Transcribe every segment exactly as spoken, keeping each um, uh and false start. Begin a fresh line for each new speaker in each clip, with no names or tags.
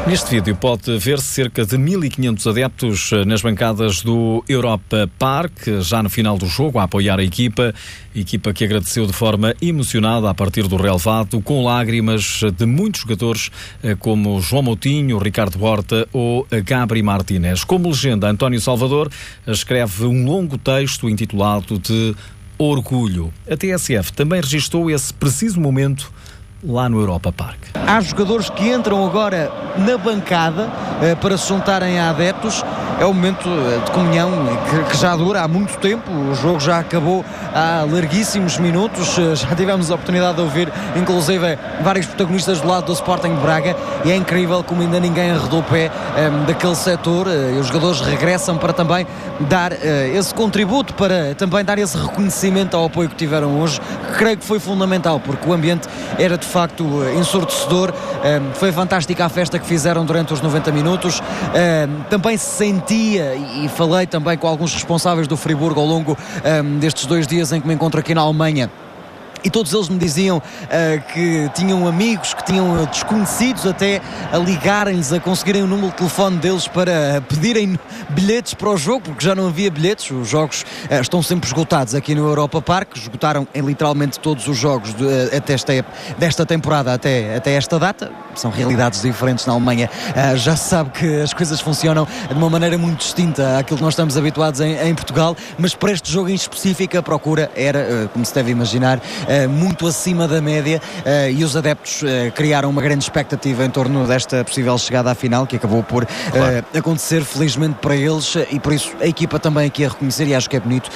Neste vídeo pode ver-se cerca de mil e quinhentos adeptos nas bancadas do Europa Park, já no final do jogo, a apoiar a equipa. A equipa que agradeceu de forma emocionada a partir do relevado, com lágrimas de muitos jogadores como João Moutinho, Ricardo Horta ou Gabri Martínez. Como legenda, António Salvador escreve um longo texto intitulado de Orgulho. A T S F também registou esse preciso momento lá no Europa Park.
Há jogadores que entram agora na bancada eh, para se juntarem a adeptos. É um momento de comunhão que, que já dura há muito tempo. O jogo já acabou há larguíssimos minutos. Já tivemos a oportunidade de ouvir, inclusive, vários protagonistas do lado do Sporting de Braga, e é incrível como ainda ninguém arredou o pé um, daquele setor. Uh, os jogadores regressam para também dar uh, esse contributo, para também dar esse reconhecimento ao apoio que tiveram hoje, que creio que foi fundamental, porque o ambiente era de facto uh, ensurdecedor. Um, foi fantástica a festa que fizeram durante os noventa minutos. Um, também se sentia, e, e falei também com alguns responsáveis do Friburgo ao longo um, destes dois dias em que me encontro aqui na Alemanha, e todos eles me diziam uh, que tinham amigos, que tinham desconhecidos até a ligarem-lhes, a conseguirem o número de telefone deles para pedirem bilhetes para o jogo, porque já não havia bilhetes. Os jogos uh, estão sempre esgotados aqui no Europa Park. Esgotaram em literalmente todos os jogos de, uh, até esta, desta temporada até, até esta data. São realidades diferentes na Alemanha. Uh, já se sabe que as coisas funcionam de uma maneira muito distinta àquilo que nós estamos habituados em, em Portugal, mas para este jogo em específico a procura era, uh, como se deve imaginar, Uh, muito acima da média, uh, e os adeptos uh, criaram uma grande expectativa em torno desta possível chegada à final, que acabou por uh, claro. acontecer felizmente para eles, uh, e por isso a equipa também aqui a reconhecer, e acho que é bonito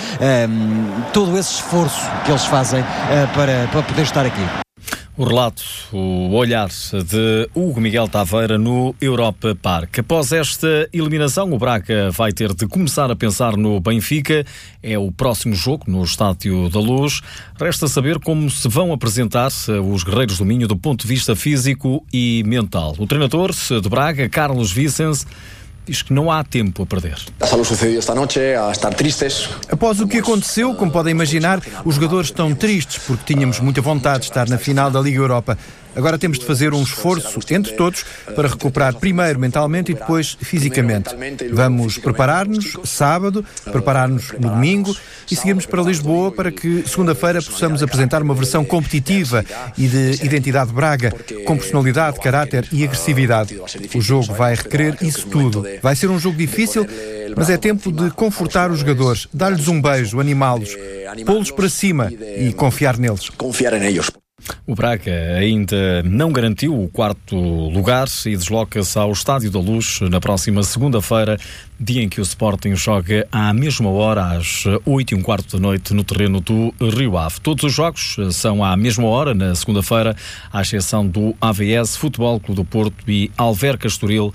uh, todo esse esforço que eles fazem uh, para, para poder estar aqui.
O relato, o olhar de Hugo Miguel Taveira no Europa Park. Após esta eliminação, o Braga vai ter de começar a pensar no Benfica. É o próximo jogo no Estádio da Luz. Resta saber como se vão apresentar os guerreiros do Minho do ponto de vista físico e mental. O treinador de Braga, Carlos Vicens, diz que não há tempo a perder.
Após o que aconteceu, como podem imaginar, os jogadores estão tristes porque tínhamos muita vontade de estar na final da Liga Europa. Agora temos de fazer um esforço entre todos para recuperar primeiro mentalmente e depois fisicamente. Vamos preparar-nos sábado, preparar-nos no domingo e seguirmos para Lisboa para que segunda-feira possamos apresentar uma versão competitiva e de identidade Braga, com personalidade, caráter e agressividade. O jogo vai requerer isso tudo. Vai ser um jogo difícil, mas é tempo de confortar os jogadores, dar-lhes um beijo, animá-los, pô-los para cima e confiar neles.
Confiar em eles.
O Braga ainda não garantiu o quarto lugar e desloca-se ao Estádio da Luz na próxima segunda-feira, dia em que o Sporting joga à mesma hora, às oito e um quarto da noite, no terreno do Rio Ave. Todos os jogos são à mesma hora, na segunda-feira, à exceção do A V S, Futebol Clube do Porto e Alverca Estoril,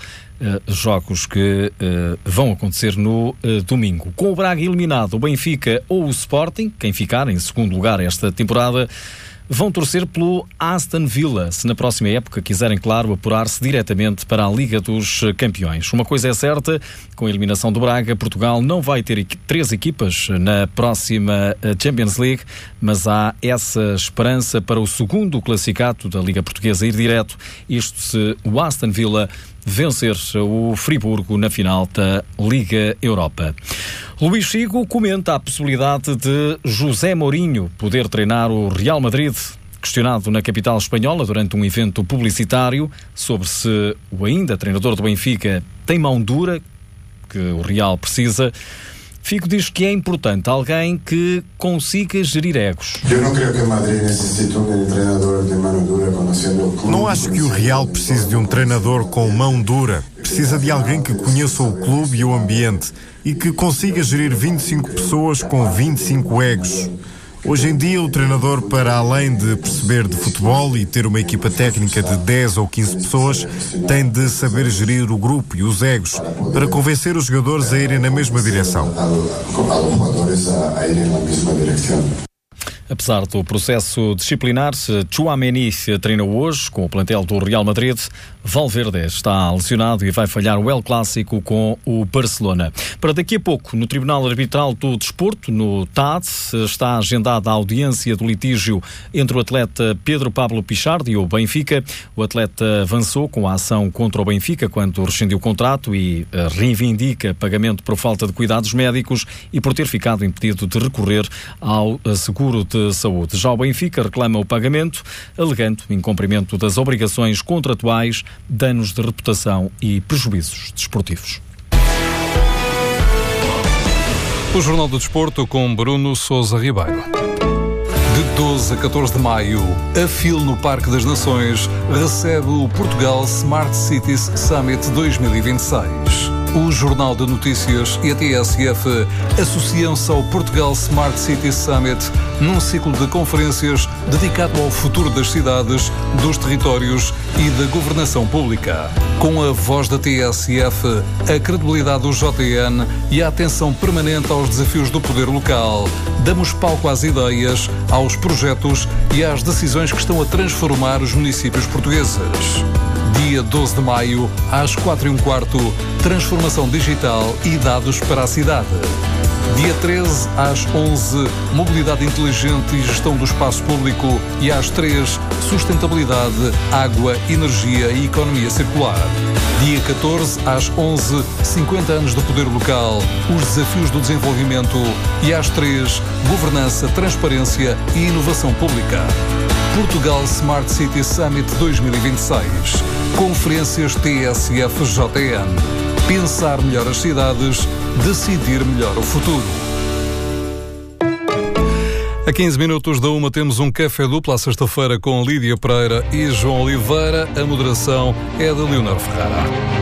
jogos que uh, vão acontecer no uh, domingo. Com o Braga eliminado, o Benfica ou o Sporting, quem ficar em segundo lugar esta temporada, vão torcer pelo Aston Villa, se na próxima época quiserem, claro, apurar-se diretamente para a Liga dos Campeões. Uma coisa é certa, com a eliminação do Braga, Portugal não vai ter equi- três equipas na próxima Champions League, mas há essa esperança para o segundo classificado da Liga Portuguesa ir direto, isto se o Aston Villa vencer o Friburgo na final da Liga Europa. Luís Figo comenta a possibilidade de José Mourinho poder treinar o Real Madrid. Questionado na capital espanhola durante um evento publicitário sobre se o ainda treinador do Benfica tem mão dura, que o Real precisa, Figo diz que é importante alguém que consiga gerir egos.
Eu não creio que o Madrid necessite um treinador de mão dura conhecendo o clube.
Não acho que o Real precise de um treinador com mão dura. Precisa de alguém que conheça o clube e o ambiente e que consiga gerir vinte e cinco pessoas com vinte e cinco egos. Hoje em dia, o treinador, para além de perceber de futebol e ter uma equipa técnica de dez ou quinze pessoas, tem de saber gerir o grupo e os egos para convencer os jogadores a irem na mesma direção.
Apesar do processo disciplinar, Tchouaméni treina hoje com o plantel do Real Madrid. Valverde está lesionado e vai falhar o El Clássico com o Barcelona. Para daqui a pouco, no Tribunal Arbitral do Desporto, no T A D, está agendada a audiência do litígio entre o atleta Pedro Pablo Pichardo e o Benfica. O atleta avançou com a ação contra o Benfica quando rescindiu o contrato e reivindica pagamento por falta de cuidados médicos e por ter ficado impedido de recorrer ao seguro de saúde. Já o Benfica reclama o pagamento, alegando incumprimento das obrigações contratuais, danos de reputação e prejuízos desportivos.
O Jornal do Desporto com Bruno Sousa Ribeiro. De doze a catorze de maio, a FIL no Parque das Nações recebe o Portugal Smart Cities Summit dois mil e vinte e seis. O Jornal de Notícias e a T S F associam-se ao Portugal Smart Cities Summit num ciclo de conferências dedicado ao futuro das cidades, dos territórios e da governação pública. Com a voz da T S F, a credibilidade do J N e a atenção permanente aos desafios do poder local, damos palco às ideias, aos projetos e às decisões que estão a transformar os municípios portugueses. Dia doze de maio, às quatro e um quarto, transformação digital e dados para a cidade. Dia treze, às onze, mobilidade inteligente e gestão do espaço público. E às três, sustentabilidade, água, energia e economia circular. Dia catorze, às onze, cinquenta anos do poder local, os desafios do desenvolvimento. E às três, governança, transparência e inovação pública. Portugal Smart City Summit dois mil e vinte e seis. Conferências T S F J N. Pensar melhor as cidades, decidir melhor o futuro. A quinze minutos da uma temos um café duplo à sexta-feira com Lídia Pereira e João Oliveira. A moderação é de Leonor Ferreira.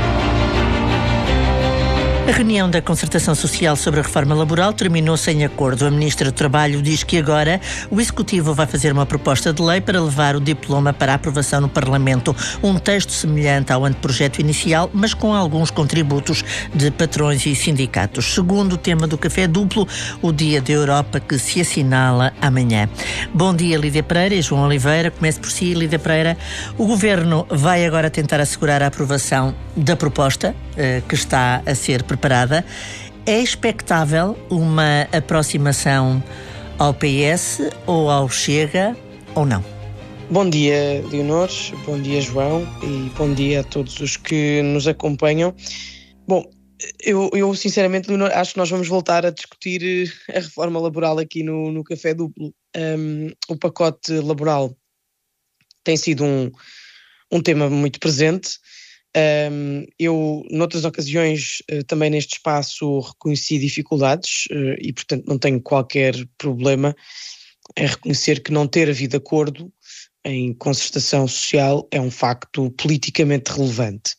A reunião da Concertação Social sobre a reforma laboral terminou sem acordo. A Ministra do Trabalho diz que agora o Executivo vai fazer uma proposta de lei para levar o diploma para a aprovação no Parlamento. Um texto semelhante ao anteprojeto inicial, mas com alguns contributos de patrões e sindicatos. Segundo o tema do Café Duplo, o Dia da Europa que se assinala amanhã. Bom dia, Lídia Pereira e João Oliveira. Comece por si, Lídia Pereira. O Governo vai agora tentar assegurar a aprovação da proposta eh, que está a ser preparada. É expectável uma aproximação ao P S ou ao Chega ou não?
Bom dia, Leonor, bom dia, João, e bom dia a todos os que nos acompanham. Bom, eu, eu sinceramente, Leonor, acho que nós vamos voltar a discutir a reforma laboral aqui no, no Café Duplo. Um, o pacote laboral tem sido um, um tema muito presente. Um, eu, noutras ocasiões, uh, também neste espaço reconheci dificuldades uh, e, portanto, não tenho qualquer problema em reconhecer que não ter havido acordo em concertação social é um facto politicamente relevante.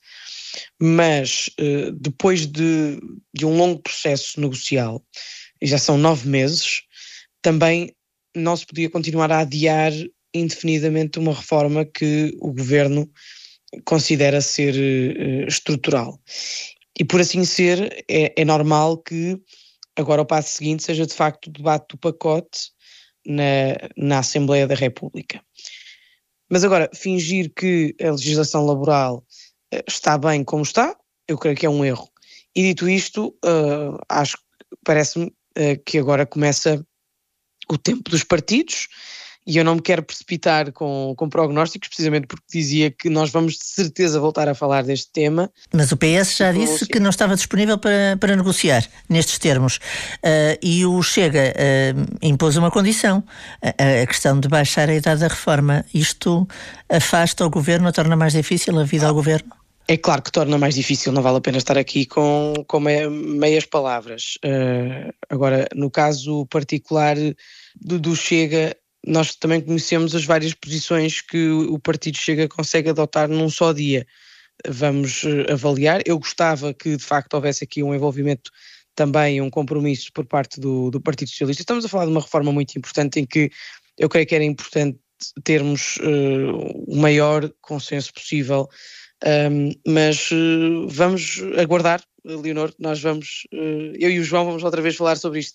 Mas, uh, depois de, de um longo processo negocial, e já são nove meses, também não se podia continuar a adiar indefinidamente uma reforma que o Governo considera ser uh, estrutural. E por assim ser, é, é normal que agora o passo seguinte seja de facto o debate do pacote na, na Assembleia da República. Mas agora, fingir que a legislação laboral uh, está bem como está, eu creio que é um erro. E dito isto, uh, acho, parece-me uh, que agora começa o tempo dos partidos. E eu não me quero precipitar com, com prognósticos, precisamente porque dizia que nós vamos de certeza voltar a falar deste tema.
Mas o P S já disse que não estava disponível para, para negociar nestes termos. Uh, e o Chega uh, impôs uma condição, a, a questão de baixar a idade da reforma. Isto afasta o Governo, torna mais difícil a vida ao Governo?
É claro que torna mais difícil, não vale a pena estar aqui com, com meias palavras. Uh, agora, no caso particular do, do Chega, nós também conhecemos as várias posições que o Partido Chega consegue adotar num só dia. Vamos avaliar. Eu gostava que, de facto, houvesse aqui um envolvimento também, um compromisso por parte do, do Partido Socialista. Estamos a falar de uma reforma muito importante em que eu creio que era importante termos uh, o maior consenso possível, um, mas uh, vamos aguardar, Leonor, nós vamos, uh, eu e o João vamos outra vez falar sobre isto.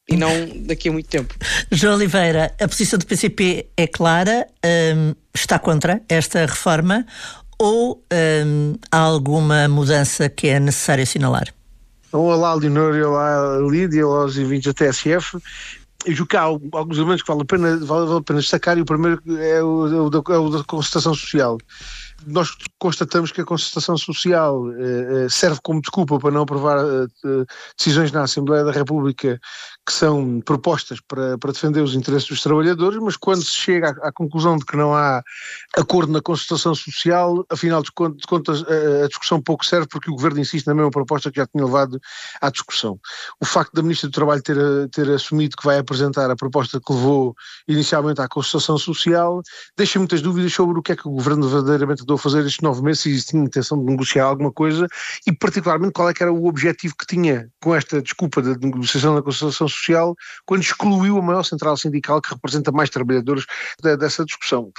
e não daqui a muito tempo.
João Oliveira, a posição do P C P é clara, hum, está contra esta reforma ou hum, há alguma mudança que é necessário assinalar?
Olá, Leonor, olá, Lídia, olá aos ouvintes da T S F. Eu julgo que há alguns elementos que vale a pena, vale a pena destacar, e o primeiro é o, é o, da, é o da concertação social. Nós constatamos que a concertação social eh, serve como desculpa para não aprovar eh, decisões na Assembleia da República que são propostas para, para defender os interesses dos trabalhadores, mas quando se chega à, à conclusão de que não há acordo na concertação social, afinal de contas a, a discussão pouco serve, porque o Governo insiste na mesma proposta que já tinha levado à discussão. O facto da Ministra do Trabalho ter, ter assumido que vai apresentar a proposta que levou inicialmente à concertação social deixa muitas dúvidas sobre o que é que o Governo verdadeiramente andou a fazer estes nove meses, se tinha intenção de negociar alguma coisa e particularmente qual é que era o objetivo que tinha com esta desculpa da negociação da concertação social quando excluiu a maior central sindical que representa mais trabalhadores da, dessa discussão.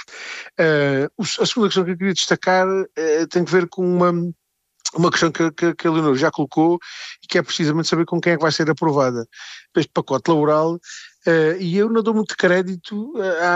Uh, a segunda questão que eu queria destacar uh, tem a ver com uma Uma questão que, que, que a Leonor já colocou e que é precisamente saber com quem é que vai ser aprovada este pacote laboral. Uh, e eu não dou muito crédito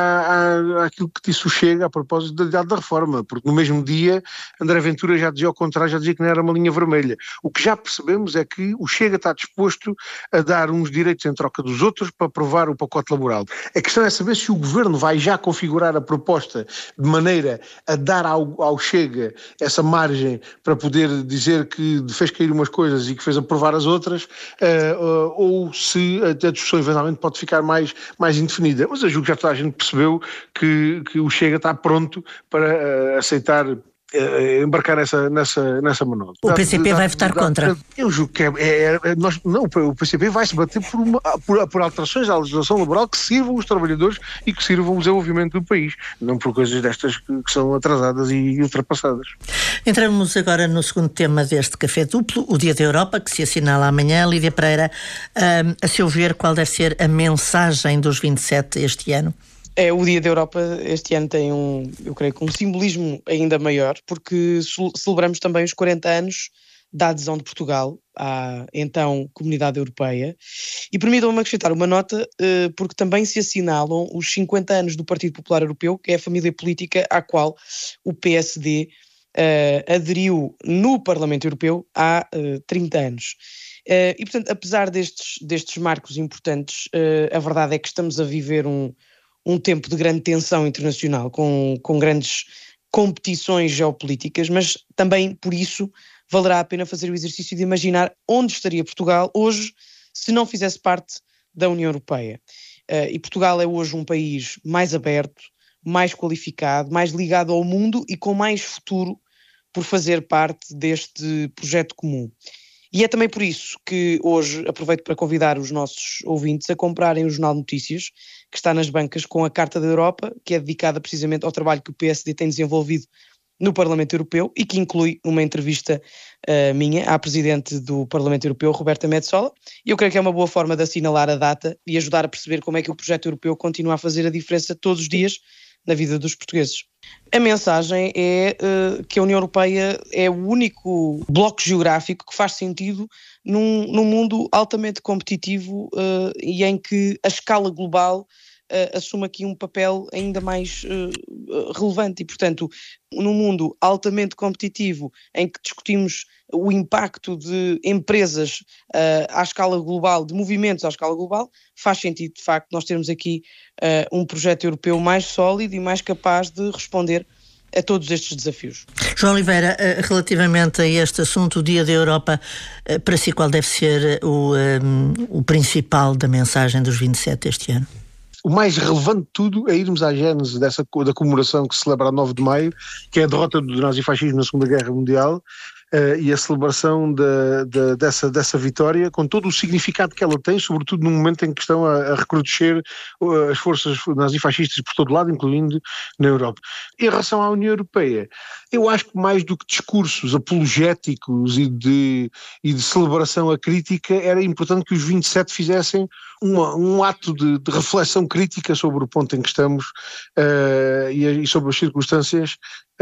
à, à, àquilo que disse o Chega a propósito da idade da reforma, porque no mesmo dia André Ventura já dizia ao contrário, já dizia que não era uma linha vermelha. O que já percebemos é que o Chega está disposto a dar uns direitos em troca dos outros para aprovar o pacote laboral. A questão é saber se o Governo vai já configurar a proposta de maneira a dar ao, ao Chega essa margem para poder dizer que fez cair umas coisas e que fez aprovar as outras, uh, uh, ou se a, a discussão eventualmente pode ficar mais, mais indefinida. Mas eu julgo que já toda a gente percebeu que, que o Chega está pronto para uh, aceitar uh, embarcar nessa, nessa, nessa manobra.
O P C P vai votar contra?
Eu julgo que é, é, é nós, não, o P C P vai se bater por, uma, por, por alterações à legislação laboral que sirvam os trabalhadores e que sirvam o desenvolvimento do país, não por coisas destas que, que são atrasadas e ultrapassadas.
Entramos agora no segundo tema deste Café Duplo, o Dia da Europa, que se assinala amanhã. Lídia Pereira, um, a seu ver, qual deve ser a mensagem dos vinte e sete este ano?
É, o Dia da Europa este ano tem um, eu creio que um simbolismo ainda maior, porque celebramos também os quarenta anos da adesão de Portugal à então Comunidade Europeia. E permitam-me acrescentar uma nota, porque também se assinalam os cinquenta anos do Partido Popular Europeu, que é a família política à qual o P S D uh, aderiu no Parlamento Europeu há uh, trinta anos. Uh, e, portanto, apesar destes, destes marcos importantes, uh, a verdade é que estamos a viver um, um tempo de grande tensão internacional, com, com grandes competições geopolíticas, mas também por isso valerá a pena fazer o exercício de imaginar onde estaria Portugal hoje se não fizesse parte da União Europeia. Uh, e Portugal é hoje um país mais aberto, mais qualificado, mais ligado ao mundo e com mais futuro por fazer parte deste projeto comum. E é também por isso que hoje aproveito para convidar os nossos ouvintes a comprarem o Jornal de Notícias, que está nas bancas, com a Carta da Europa, que é dedicada precisamente ao trabalho que o P S D tem desenvolvido no Parlamento Europeu e que inclui uma entrevista uh, minha à Presidente do Parlamento Europeu, Roberta Metsola. E eu creio que é uma boa forma de assinalar a data e ajudar a perceber como é que o projeto europeu continua a fazer a diferença todos os dias na vida dos portugueses. A mensagem é uh, que a União Europeia é o único bloco geográfico que faz sentido num, num mundo altamente competitivo uh, e em que a escala global uh, assume aqui um papel ainda mais uh, relevante e, portanto, num mundo altamente competitivo em que discutimos o impacto de empresas uh, à escala global, de movimentos à escala global, faz sentido, de facto, nós termos aqui uh, um projeto europeu mais sólido e mais capaz de responder a todos estes desafios.
João Oliveira, relativamente a este assunto, o Dia da Europa, para si qual deve ser o, um, o principal da mensagem dos vinte e sete este ano?
O mais relevante de tudo é irmos à gênese dessa, da comemoração que se celebra a nove de maio, que é a derrota do nazifascismo na Segunda Guerra Mundial, uh, e a celebração de, de, dessa, dessa vitória, com todo o significado que ela tem, sobretudo no momento em que estão a, a recrudescer uh, as forças nazifascistas por todo lado, incluindo na Europa. Em relação à União Europeia, eu acho que mais do que discursos apologéticos e de, e de celebração à crítica, era importante que os vinte e sete fizessem uma, um ato de, de reflexão crítica sobre o ponto em que estamos uh, e, e sobre as circunstâncias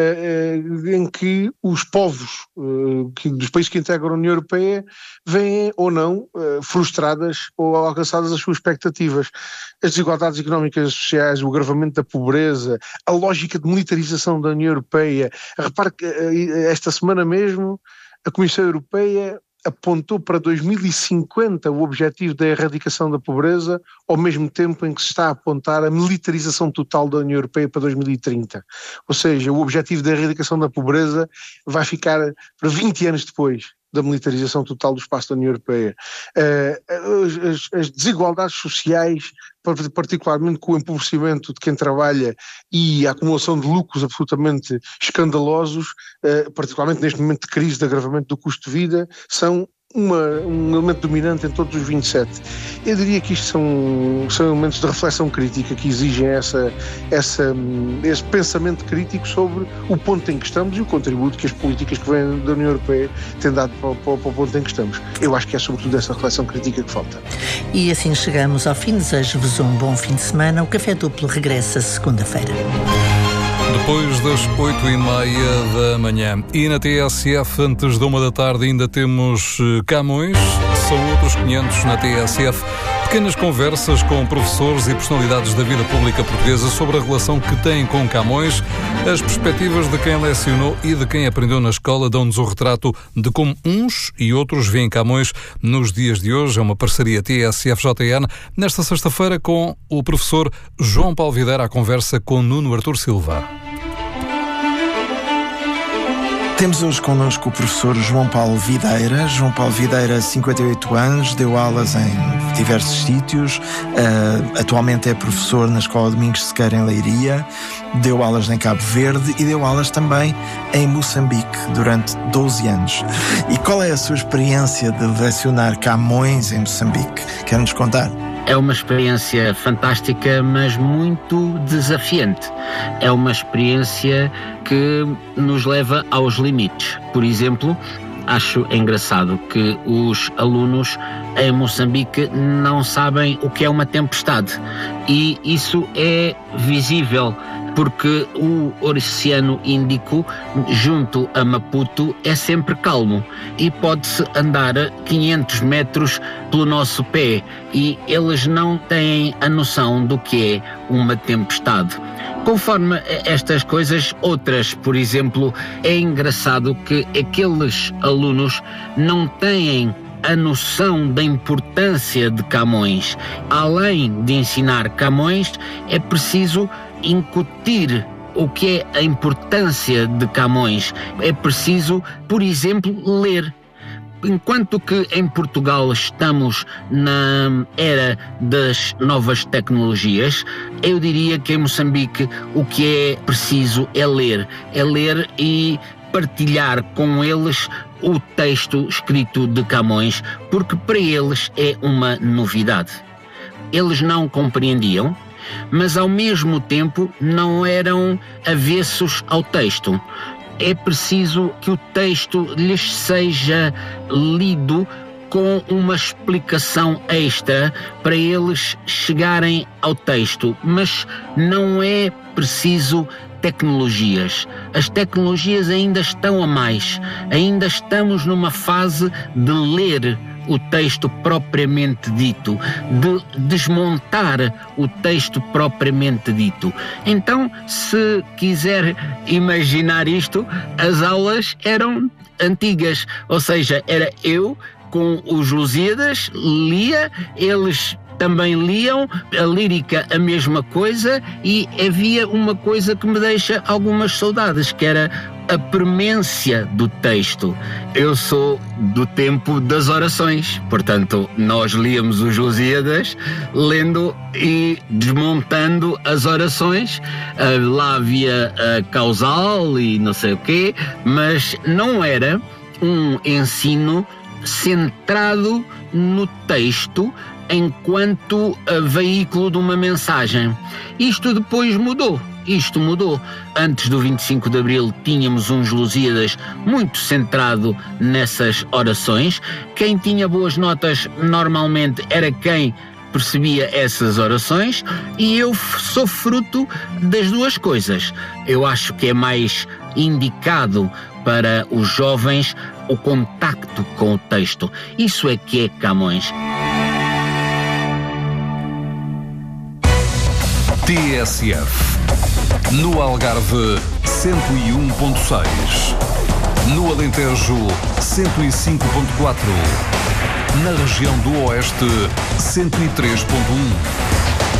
em que os povos que, dos países que integram a União Europeia vêm ou não frustradas ou alcançadas as suas expectativas. As desigualdades económicas e sociais, o agravamento da pobreza, a lógica de militarização da União Europeia. Repare que esta semana mesmo a Comissão Europeia apontou para dois mil e cinquenta o objetivo da erradicação da pobreza, ao mesmo tempo em que se está a apontar a militarização total da União Europeia para dois mil e trinta. Ou seja, o objetivo da erradicação da pobreza vai ficar para vinte anos depois da militarização total do espaço da União Europeia. Uh, as, as desigualdades sociais, particularmente com o empobrecimento de quem trabalha e a acumulação de lucros absolutamente escandalosos, uh, particularmente neste momento de crise, de agravamento do custo de vida, são Uma, um elemento dominante em todos os vinte e sete. Eu diria que isto são, são elementos de reflexão crítica que exigem essa, essa, esse pensamento crítico sobre o ponto em que estamos e o contributo que as políticas que vêm da União Europeia têm dado para, para, para o ponto em que estamos. Eu acho que é sobretudo essa reflexão crítica que falta.
E assim chegamos ao fim. Desejo-vos um bom fim de semana. O Café Duplo regressa segunda-feira.
Depois das oito e meia da manhã. E na T S F, antes da uma da tarde, ainda temos Camões. São outros quinhentos na T S F. Pequenas conversas com professores e personalidades da vida pública portuguesa sobre a relação que têm com Camões. As perspectivas de quem lecionou e de quem aprendeu na escola dão-nos o retrato de como uns e outros veem Camões nos dias de hoje. É uma parceria T S F J N. Nesta sexta-feira, com o professor João Paulo Videira, à conversa com Nuno Artur Silva.
Temos hoje connosco o professor João Paulo Videira. João Paulo Videira, cinquenta e oito anos, deu aulas em diversos sítios, uh, atualmente é professor na Escola Domingos Sequeira em Leiria, deu aulas em Cabo Verde e deu aulas também em Moçambique durante doze anos. E qual é a sua experiência de lecionar Camões em Moçambique? Quer-nos contar?
É uma experiência fantástica, mas muito desafiante. É uma experiência que nos leva aos limites. Por exemplo, acho engraçado que os alunos em Moçambique não sabem o que é uma tempestade. E isso é visível, porque o Oceano Índico, junto a Maputo, é sempre calmo e pode-se andar quinhentos metros pelo nosso pé e eles não têm a noção do que é uma tempestade. Conforme estas coisas, outras, por exemplo, é engraçado que aqueles alunos não têm a noção da importância de Camões. Além de ensinar Camões, é preciso incutir o que é a importância de Camões. É preciso, por exemplo, ler. Enquanto que em Portugal estamos na era das novas tecnologias, eu diria que em Moçambique o que é preciso é ler. É ler e partilhar com eles o texto escrito de Camões, porque para eles é uma novidade. Eles não compreendiam, mas ao mesmo tempo não eram avessos ao texto. É preciso que o texto lhes seja lido com uma explicação extra para eles chegarem ao texto, mas não é preciso tecnologias. As tecnologias ainda estão a mais. Ainda estamos numa fase de ler o texto propriamente dito, de desmontar o texto propriamente dito. Então, se quiser imaginar isto, as aulas eram antigas, ou seja, era eu com os Lusíadas, lia, eles também liam, a lírica a mesma coisa, e havia uma coisa que me deixa algumas saudades, que era a premência do texto. Eu sou do tempo das orações, portanto, nós líamos os Lusíadas, lendo e desmontando as orações. Lá havia a causal e não sei o quê, mas não era um ensino centrado no texto enquanto veículo de uma mensagem. Isto depois mudou. Isto mudou. Antes do vinte e cinco de Abril tínhamos uns Lusíadas muito centrado nessas orações. Quem tinha boas notas normalmente era quem percebia essas orações, e eu sou fruto das duas coisas. Eu acho que é mais indicado para os jovens o contacto com o texto. Isso é que é Camões.
T S F. No Algarve, cento e um ponto seis. No Alentejo, cento e cinco ponto quatro. Na região do Oeste, cento e três ponto um.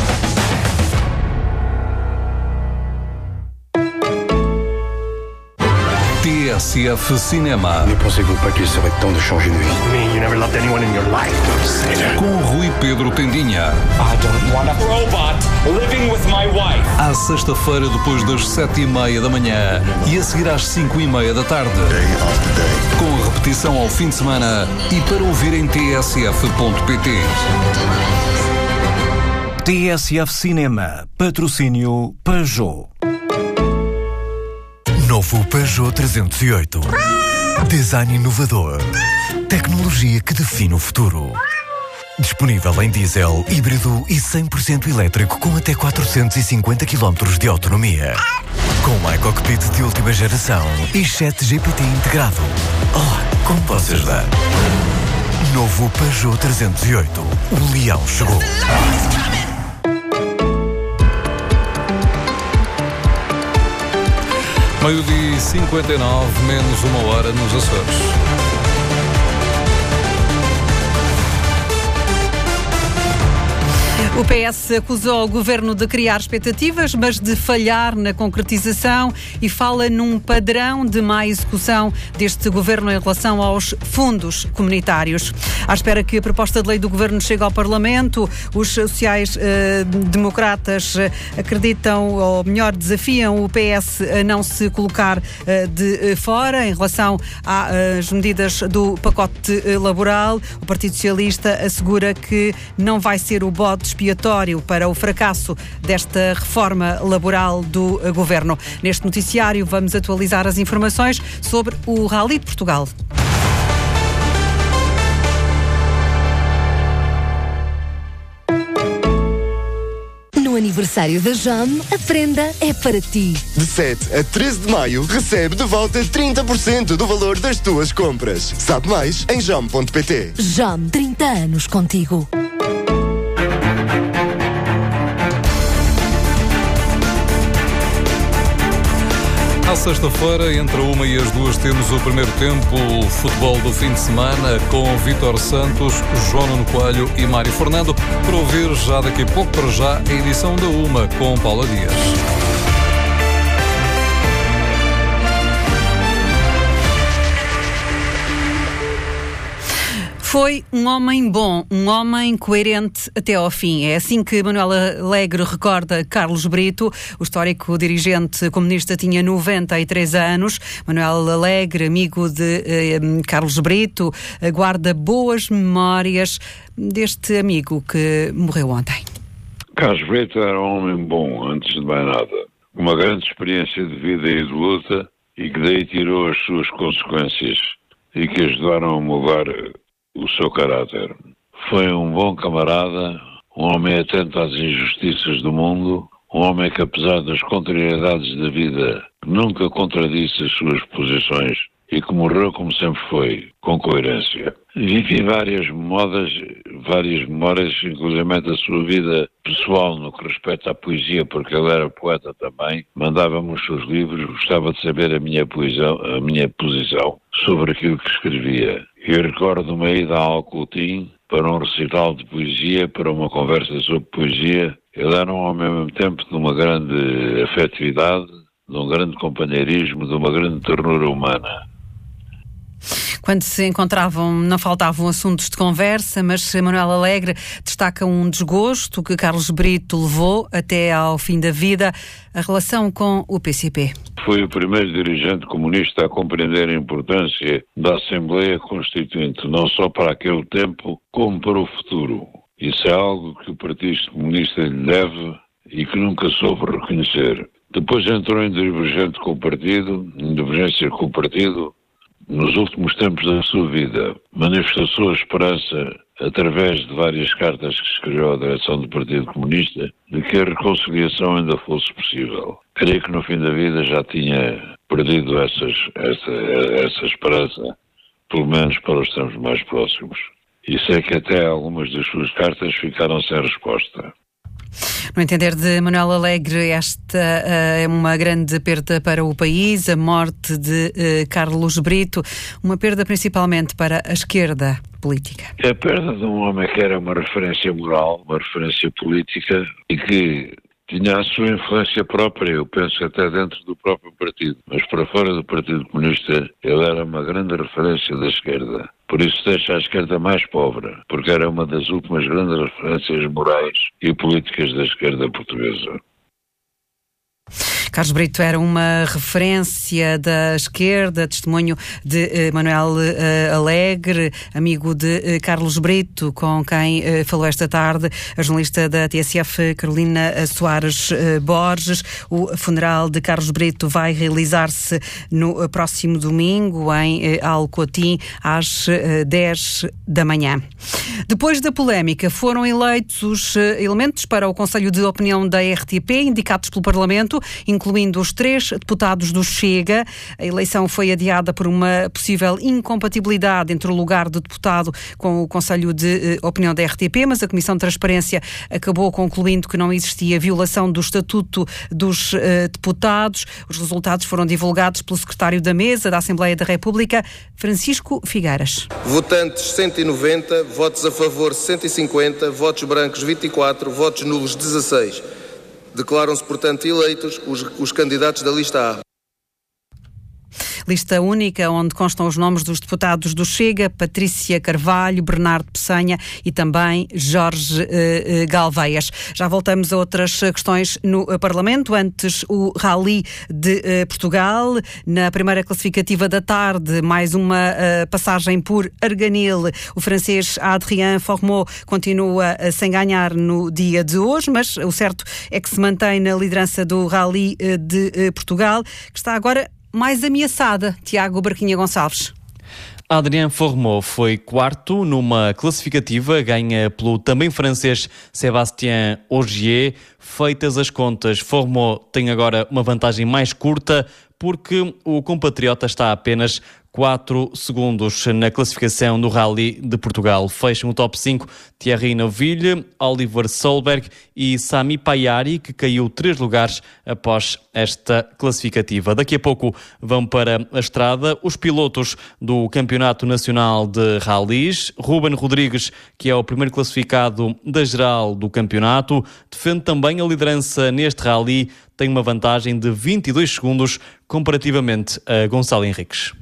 T S F Cinema.
Ne pensez-vous pas qu'il serait temps de changer de vie? Mais you never loved anyone in your life.
Com Rui Pedro Tendinha.
I don't want a robot living with my wife.
À sexta-feira, depois das sete e meia da manhã e a seguir às cinco e meia da tarde.
Day after day.
Com repetição ao fim de semana e para ouvir em t s f ponto p t.
T S F Cinema. Patrocínio Peugeot. Novo Peugeot trezentos e oito. Design inovador. Tecnologia que define o futuro. Disponível em diesel, híbrido e cem por cento elétrico com até quatrocentos e cinquenta quilómetros de autonomia. Com iCockpit de última geração e Chat G P T integrado. Oh, como posso ajudar? Novo Peugeot trezentos e oito. O leão chegou.
Meio-dia e cinquenta e nove, menos uma hora nos Açores.
O P S acusou o governo de criar expectativas, mas de falhar na concretização e fala num padrão de má execução deste governo em relação aos fundos comunitários. À espera que a proposta de lei do governo chegue ao Parlamento, os sociais-democratas eh, acreditam, ou melhor, desafiam o P S a não se colocar eh, de fora em relação às medidas do pacote laboral. O Partido Socialista assegura que não vai ser o bode expiatório para o fracasso desta reforma laboral do governo. Neste noticiário vamos atualizar as informações sobre o Rally de Portugal.
No aniversário da Jam, a prenda é para ti.
De sete a treze de maio, recebe de volta trinta por cento do valor das tuas compras. Sabe mais em jam ponto p t.
Jam, trinta anos contigo.
À sexta-feira, entre uma e as duas, temos o primeiro tempo, o futebol do fim de semana, com Vítor Santos, João Nuno Coelho e Mário Fernando, para ouvir já daqui a pouco, para já, a edição da Uma, com Paula Dias.
Foi um homem bom, um homem coerente até ao fim. É assim que Manuel Alegre recorda Carlos Brito. O histórico dirigente comunista tinha noventa e três anos. Manuel Alegre, amigo de eh, Carlos Brito, guarda boas memórias deste amigo que morreu ontem.
Carlos Brito era um homem bom, antes de mais nada. Uma grande experiência de vida e de luta, e que daí tirou as suas consequências e que ajudaram a mudar o seu caráter. Foi um bom camarada, um homem atento às injustiças do mundo, um homem que, apesar das contrariedades da vida, nunca contradisse as suas posições e que morreu como sempre foi, com coerência. Vivi várias modas, várias memórias, inclusive da sua vida pessoal no que respeita à poesia, porque ele era poeta também, mandava-me os seus livros, gostava de saber a minha, poesão, a minha posição sobre aquilo que escrevia. Eu recordo uma ida a Alcotim para um recital de poesia, para uma conversa sobre poesia. Ele era um homem ao mesmo tempo de uma grande afetividade, de um grande companheirismo, de uma grande ternura humana.
Quando se encontravam, não faltavam assuntos de conversa, mas Manuel Alegre destaca um desgosto que Carlos Brito levou até ao fim da vida, a relação com o P C P.
Foi o primeiro dirigente comunista a compreender a importância da Assembleia Constituinte, não só para aquele tempo, como para o futuro. Isso é algo que o Partido Comunista lhe deve e que nunca soube reconhecer. Depois entrou em divergente com o partido, em divergência com o partido, nos últimos tempos da sua vida. Manifestou sua esperança, através de várias cartas que escreveu à direção do Partido Comunista, de que a reconciliação ainda fosse possível. Creio que no fim da vida já tinha perdido essas, essa, essa esperança, pelo menos para os tempos mais próximos. E sei que até algumas das suas cartas ficaram sem resposta.
No entender de Manuel Alegre, esta é uh, uma grande perda para o país, a morte de uh, Carlos Brito, uma perda principalmente para a esquerda política.
É a perda de um homem que era uma referência moral, uma referência política e que tinha a sua influência própria, eu penso até dentro do próprio partido, mas para fora do Partido Comunista ele era uma grande referência da esquerda. Por isso deixa a esquerda mais pobre, porque era uma das últimas grandes referências morais e políticas da esquerda portuguesa.
Carlos Brito era uma referência da esquerda, testemunho de uh, Manuel uh, Alegre, amigo de uh, Carlos Brito, com quem uh, falou esta tarde a jornalista da T S F, Carolina Soares uh, Borges. O funeral de Carlos Brito vai realizar-se no uh, próximo domingo em uh, Alcotim, às uh, dez da manhã. Depois da polémica, foram eleitos os uh, elementos para o Conselho de Opinião da R T P, indicados pelo Parlamento, incluindo os três deputados do Chega. A eleição foi adiada por uma possível incompatibilidade entre o lugar de deputado com o Conselho de uh, Opinião da R T P, mas a Comissão de Transparência acabou concluindo que não existia violação do Estatuto dos uh, Deputados. Os resultados foram divulgados pelo Secretário da Mesa da Assembleia da República, Francisco Figueiras.
Votantes cento e noventa, votos a favor cento e cinquenta, votos brancos vinte e quatro, votos nulos dezasseis. Declaram-se, portanto, eleitos os, os candidatos da lista A.
Lista única, onde constam os nomes dos deputados do Chega, Patrícia Carvalho, Bernardo Peçanha e também Jorge uh, Galveias. Já voltamos a outras questões no uh, Parlamento. Antes, o Rally de uh, Portugal. Na primeira classificativa da tarde, mais uma uh, passagem por Arganil. O francês Adrien Fourmaux continua uh, sem ganhar no dia de hoje, mas o certo é que se mantém na liderança do Rally uh, de uh, Portugal, que está agora mais ameaçada. Tiago Barquinha Gonçalves.
Adrien Fourmaux foi quarto numa classificativa ganha pelo também francês Sébastien Ogier. Feitas as contas, Fourmaux tem agora uma vantagem mais curta porque o compatriota está a apenas quatro segundos na classificação do Rally de Portugal. Fecham o top cinco Thierry Neuville, Oliver Solberg e Sami Payari, que caiu três lugares após esta classificativa. Daqui a pouco vão para a estrada os pilotos do Campeonato Nacional de Rallys. Ruben Rodrigues, que é o primeiro classificado da geral do campeonato, defende também a liderança neste rally, tem uma vantagem de vinte e dois segundos comparativamente a Gonçalo Henriques.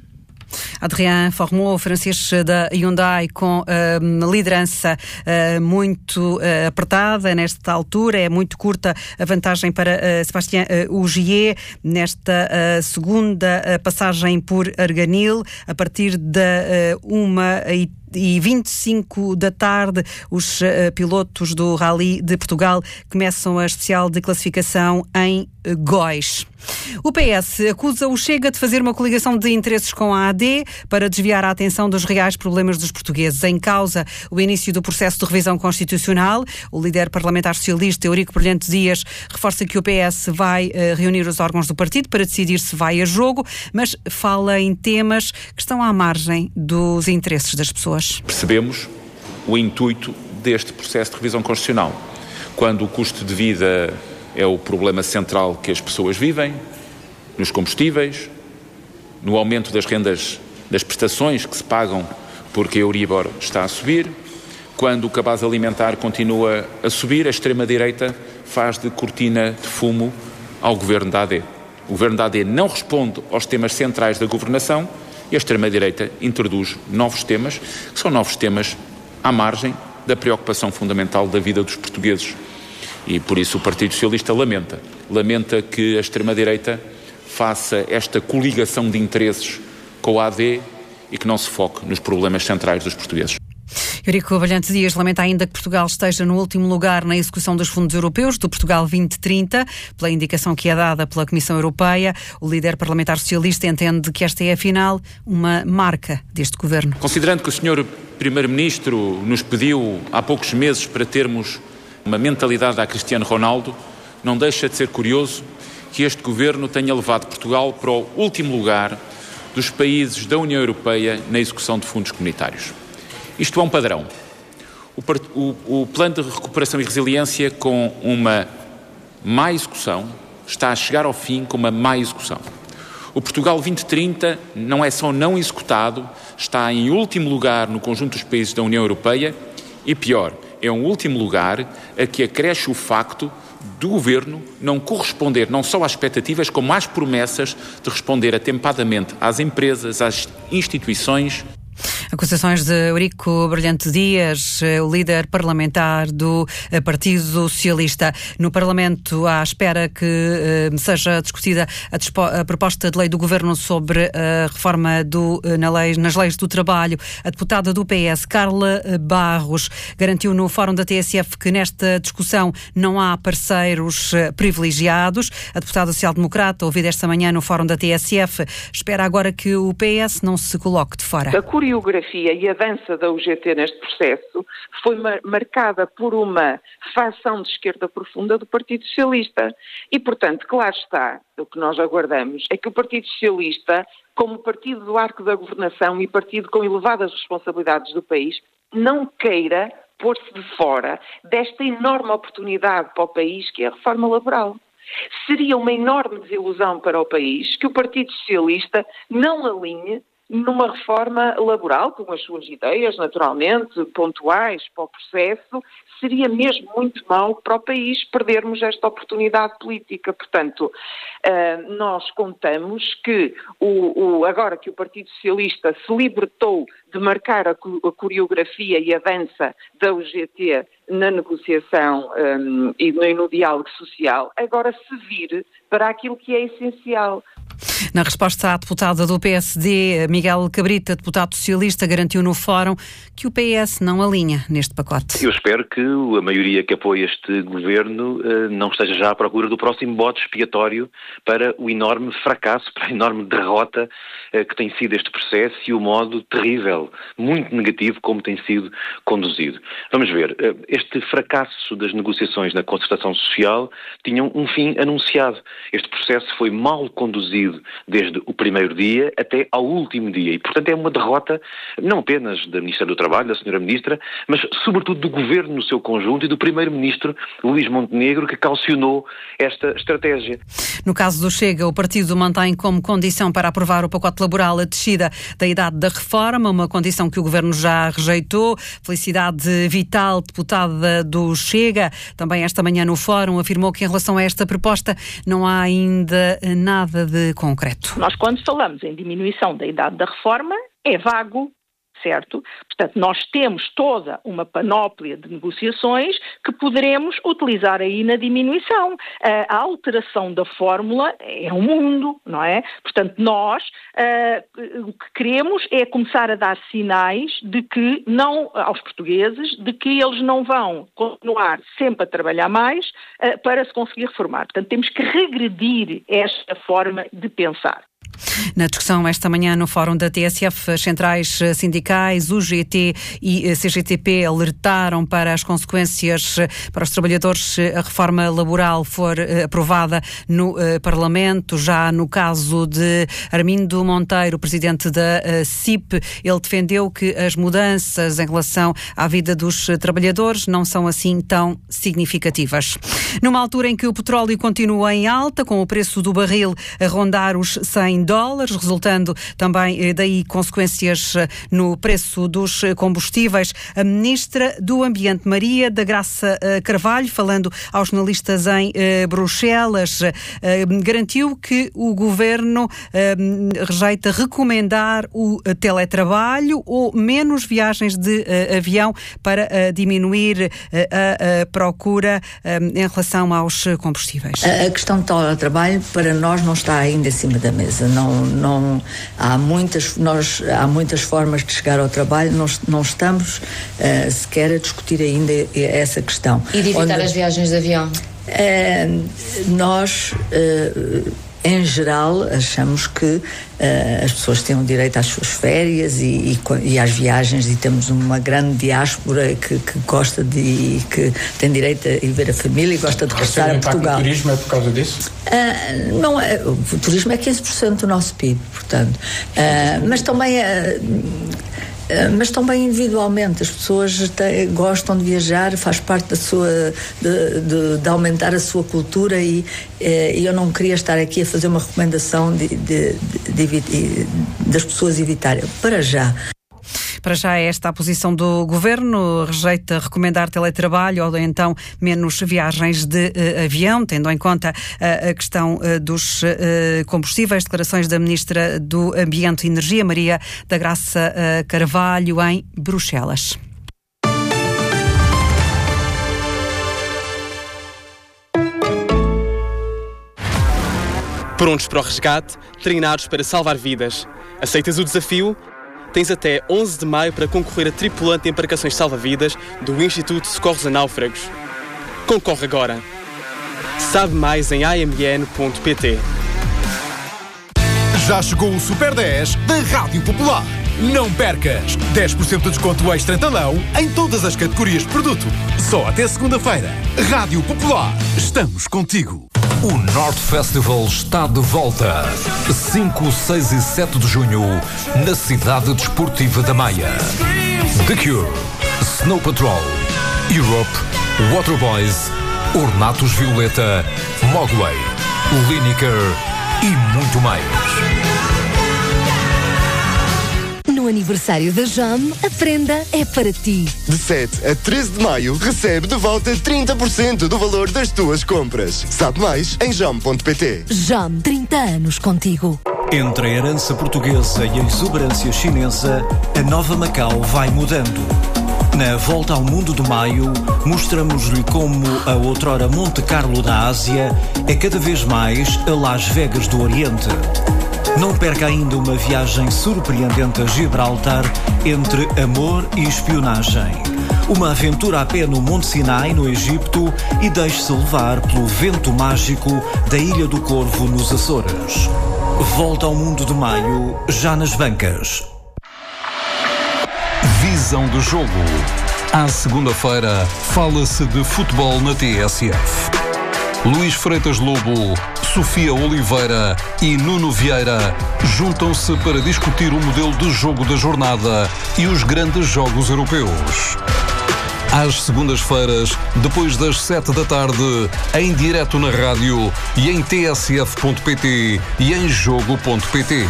Adrien Fourmaux, francês da Hyundai, com uh, liderança uh, muito uh, apertada nesta altura. É muito curta a vantagem para uh, Sébastien uh, Ogier nesta uh, segunda uh, passagem por Arganil. A partir da uh, uma e e vinte e cinco da tarde, os uh, pilotos do Rally de Portugal começam a especial de classificação em uh, Góis. O P S acusa o Chega de fazer uma coligação de interesses com a A D para desviar a atenção dos reais problemas dos portugueses. Em causa, o início do processo de revisão constitucional. O líder parlamentar socialista, Eurico Brilhante Dias, reforça que o P S vai uh, reunir os órgãos do partido para decidir se vai a jogo, mas fala em temas que estão à margem dos interesses das pessoas.
Percebemos o intuito deste processo de revisão constitucional. Quando o custo de vida é o problema central que as pessoas vivem, nos combustíveis, no aumento das rendas, das prestações que se pagam porque a Euribor está a subir, quando o cabaz alimentar continua a subir, a extrema-direita faz de cortina de fumo ao governo da A D. O governo da A D não responde aos temas centrais da governação e a extrema-direita introduz novos temas, que são novos temas à margem da preocupação fundamental da vida dos portugueses. E por isso o Partido Socialista lamenta. Lamenta que a extrema-direita faça esta coligação de interesses com a A D e que não se foque nos problemas centrais dos portugueses.
Eurico Brilhante Dias lamenta ainda que Portugal esteja no último lugar na execução dos fundos europeus do Portugal vinte trinta, pela indicação que é dada pela Comissão Europeia. O líder parlamentar socialista entende que esta é, afinal, uma marca deste governo.
Considerando que o senhor Primeiro-Ministro nos pediu há poucos meses para termos uma mentalidade a Cristiano Ronaldo, não deixa de ser curioso que este Governo tenha levado Portugal para o último lugar dos países da União Europeia na execução de fundos comunitários. Isto é um padrão. O, o, o Plano de Recuperação e Resiliência, com uma má execução, está a chegar ao fim com uma má execução. O Portugal vinte trinta não é só não executado, está em último lugar no conjunto dos países da União Europeia e, pior, é um último lugar a que acresce o facto do Governo não corresponder não só às expectativas, como às promessas de responder atempadamente às empresas, às instituições.
Acusações de Eurico Brilhante Dias, o líder parlamentar do Partido Socialista. No Parlamento, à espera que uh, seja discutida a, dispo- a proposta de lei do Governo sobre a reforma do, uh, na lei, nas leis do trabalho, a deputada do P S, Carla Barros, garantiu no Fórum da T S F que nesta discussão não há parceiros uh, privilegiados. A deputada social-democrata, ouvida esta manhã no Fórum da T S F, espera agora que o P S não se coloque de fora.
A coreografia e a dança da U G T neste processo foi mar- marcada por uma facção de esquerda profunda do Partido Socialista. E, portanto, claro está, o que nós aguardamos é que o Partido Socialista, como partido do arco da governação e partido com elevadas responsabilidades do país, não queira pôr-se de fora desta enorme oportunidade para o país que é a reforma laboral. Seria uma enorme desilusão para o país que o Partido Socialista não alinhe numa reforma laboral, com as suas ideias, naturalmente, pontuais para o processo. Seria mesmo muito mau para o país perdermos esta oportunidade política. Portanto, uh, nós contamos que o, o, agora que o Partido Socialista se libertou de marcar a, a coreografia e a dança da U G T na negociação um, e no, no diálogo social, agora se vire para aquilo que é essencial.
Na resposta à deputada do P S D, Miguel Cabrita, deputado socialista, garantiu no Fórum que o P S não alinha neste pacote.
Eu espero que a maioria que apoia este governo uh, não esteja já à procura do próximo bode expiatório para o enorme fracasso, para a enorme derrota uh, que tem sido este processo e o modo terrível, muito negativo como tem sido conduzido. Vamos ver, uh, este fracasso das negociações na concertação social tinha um fim anunciado. Este processo foi mal conduzido desde o primeiro dia até ao último dia e, portanto, é uma derrota não apenas da Ministra do Trabalho, da Senhora Ministra, mas sobretudo do Governo no seu conjunto e do Primeiro-Ministro Luís Montenegro, que calcionou esta estratégia.
No caso do Chega, o partido mantém como condição para aprovar o pacote laboral a descida da idade da reforma, uma condição que o Governo já rejeitou. Felicidade Vital, deputada do Chega, também esta manhã no Fórum, afirmou que em relação a esta proposta não há ainda nada de concreto.
Nós, quando falamos em diminuição da idade da reforma, é vago, certo? Portanto, nós temos toda uma panóplia de negociações que poderemos utilizar aí na diminuição. A alteração da fórmula é um mundo, não é? Portanto, nós uh, o que queremos é começar a dar sinais de que não, aos portugueses, de que eles não vão continuar sempre a trabalhar mais uh, para se conseguir reformar. Portanto, temos que regredir esta forma de pensar.
Na discussão esta manhã no Fórum da T S F, as centrais sindicais, U G T e C G T P alertaram para as consequências para os trabalhadores se a reforma laboral for aprovada no Parlamento. Já no caso de Armindo Monteiro, presidente da C I P, ele defendeu que as mudanças em relação à vida dos trabalhadores não são assim tão significativas. Numa altura em que o petróleo continua em alta, com o preço do barril a rondar os cem dólares, resultando também daí consequências no preço dos combustíveis, a Ministra do Ambiente, Maria da Graça Carvalho, falando aos jornalistas em Bruxelas, garantiu que o Governo rejeita recomendar o teletrabalho ou menos viagens de avião para diminuir a procura em relação aos combustíveis.
A questão do teletrabalho para nós não está ainda em cima da mesa. Não, não, há, muitas, nós, há muitas formas de chegar ao trabalho, não, não estamos uh, sequer a discutir ainda essa questão.
E de evitar Onde, as viagens de avião?
Uh, nós, uh, em geral, achamos que uh, as pessoas têm o direito às suas férias e, e, e às viagens, e temos uma grande diáspora que, que gosta de e que tem direito a ir ver a família e gosta de regressar a Portugal.
O turismo é por causa disso?
Uh, não é, o turismo é quinze por cento do nosso P I B, portanto. Uh, mas também é. Uh, Mas também individualmente, as pessoas te, gostam de viajar, faz parte da sua, de, de, de aumentar a sua cultura, e, e eu não queria estar aqui a fazer uma recomendação de, de, de, de, de, das pessoas evitarem, para já.
Para já é esta a posição do Governo, rejeita recomendar teletrabalho ou então menos viagens de uh, avião, tendo em conta uh, a questão uh, dos uh, combustíveis. Declarações da Ministra do Ambiente e Energia, Maria da Graça uh, Carvalho, em Bruxelas.
Prontos para o resgate, treinados para salvar vidas. Aceitas o desafio? Tens até onze de maio para concorrer a tripulante de embarcações salva-vidas do Instituto de Socorros a Náufragos. Concorre agora. Sabe mais em a m n ponto p t.
Já chegou o Super dez da Rádio Popular. Não percas! dez por cento de desconto extra em talão em todas as categorias de produto. Só até segunda-feira. Rádio Popular. Estamos contigo.
O North Festival está de volta. cinco, seis e sete de junho, na cidade desportiva da Maia. The Cure, Snow Patrol, Europe, Waterboys, Ornatos Violeta, Mogwai, Lineker e muito mais.
No aniversário da Jam, a prenda é para ti.
De sete a treze de maio, recebe de volta trinta por cento do valor das tuas compras. Sabe mais em jam ponto p t.
Jam, trinta anos contigo.
Entre a herança portuguesa e a exuberância chinesa, a nova Macau vai mudando. Na Volta ao Mundo de Maio, mostramos-lhe como a outrora Monte Carlo da Ásia é cada vez mais a Las Vegas do Oriente. Não perca ainda uma viagem surpreendente a Gibraltar entre amor e espionagem. Uma aventura a pé no Monte Sinai, no Egito, e deixe-se levar pelo vento mágico da Ilha do Corvo, nos Açores. Volta ao Mundo de Maio, já nas bancas.
Visão do jogo. À segunda-feira, fala-se de futebol na T S F. Luís Freitas Lobo, Sofia Oliveira e Nuno Vieira juntam-se para discutir o modelo de jogo da jornada e os grandes jogos europeus. Às segundas-feiras, depois das sete da tarde, em direto na rádio e em t s f ponto p t e em jogo ponto p t.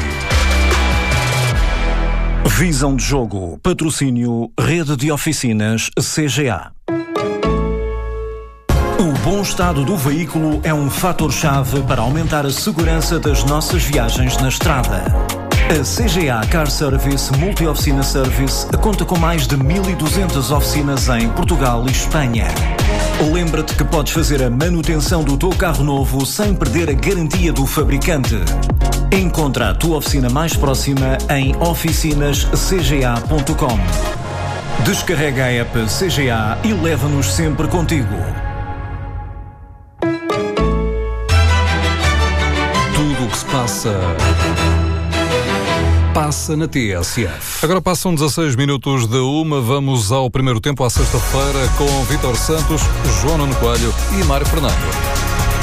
Visão de jogo. Patrocínio Rede de Oficinas C G A. O bom estado do veículo é um fator-chave para aumentar a segurança das nossas viagens na estrada. A C G A Car Service Multi-Oficina Service conta com mais de mil e duzentas oficinas em Portugal e Espanha. Lembra-te que podes fazer a manutenção do teu carro novo sem perder a garantia do fabricante. Encontra a tua oficina mais próxima em oficinas c g a ponto com. Descarrega a app C G A e leva-nos sempre contigo.
Tudo o que se passa... passa na T S F. Agora passam dezasseis minutos de uma. Vamos ao primeiro tempo, à sexta-feira, com Vítor Santos, João Nuno Coelho e Mário Fernando.